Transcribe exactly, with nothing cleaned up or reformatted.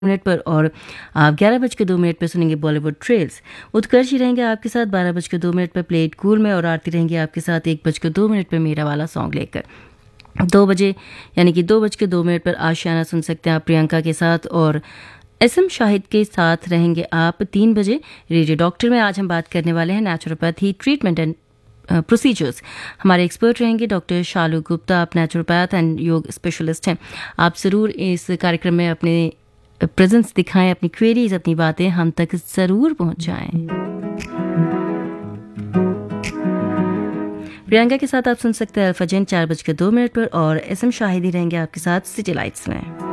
Minute पर और आप ग्यारह बज के दो मिनट पर सुनेंगे बॉलीवुड ट्रेल्स। उत्कर्ष ही रहेंगे आपके साथ बारह बज के दो मिनट पर प्ले इट कूल में, और आरती रहेंगे आपके साथ एक बज के दो मिनट पर मेरा वाला सॉन्ग लेकर। दो बजे यानी कि दो बज के दो मिनट पर आशियाना सुन सकते हैं आप प्रियंका के साथ, और एस एम शाहिद के साथ रहेंगे आप तीन बजे रेडियो डॉक्टर में। आज हम बात करने वाले हैं नेचुरोपैथी ट्रीटमेंट एंड प्रोसीजर्स। हमारे एक्सपर्ट रहेंगे डॉक्टर शालू गुप्ता। आप नेचुरोपैथ एंड योग स्पेशलिस्ट हैं। आप ज़रूर इस कार्यक्रम में अपने प्रेजेंस दिखाएं, अपनी क्वेरीज, अपनी बातें हम तक ज़रूर पहुंचाएं। प्रियंका के साथ आप सुन सकते हैं अल्फाजन चार बज के दो मिनट पर, और एस एम शाहिदी रहेंगे आपके साथ सिटी लाइट्स में।